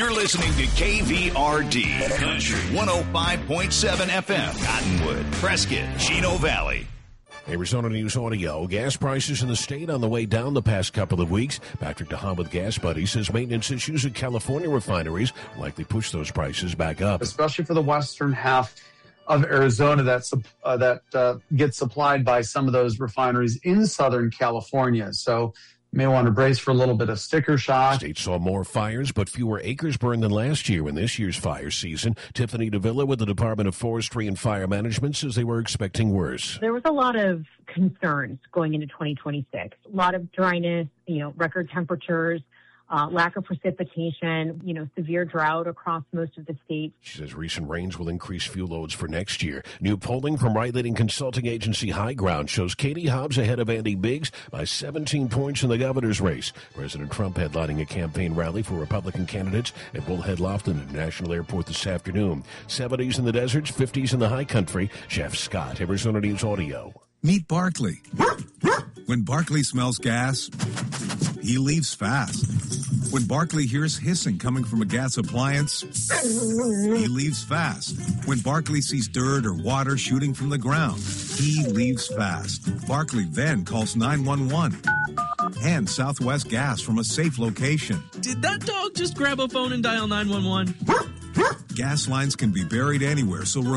You're listening to KVRD, Country 105.7 FM, Cottonwood, Prescott, Chino Valley. Arizona News Audio. Gas prices in the state on the way down the past couple of weeks. Patrick DeHaan with Gas Buddy says maintenance issues at California refineries likely push those prices back up. Especially for the western half of Arizona that gets supplied by some of those refineries in Southern California. So you may want to brace for a little bit of sticker shock. State saw more fires, but fewer acres burned than last year in this year's fire season. Tiffany DeVilla with the Department of Forestry and Fire Management says they were expecting worse. There was a lot of concerns going into 2026. A lot of dryness, record temperatures, lack of precipitation, severe drought across most of the state. She says recent rains will increase fuel loads for next year. New polling from right-leaning consulting agency High Ground shows Katie Hobbs ahead of Andy Biggs by 17 points in the governor's race. President Trump headlining a campaign rally for Republican candidates at Bullhead Lofton International Airport this afternoon. 70s in the deserts, 50s in the high country. Jeff Scott, Arizona News Audio. Meet Barkley. When Barkley smells gas, he leaves fast. When Barkley hears hissing coming from a gas appliance, he leaves fast. When Barkley sees dirt or water shooting from the ground, he leaves fast. Barkley then calls 911 and Southwest Gas from a safe location. Did that dog just grab a phone and dial 911? Gas lines can be buried anywhere, so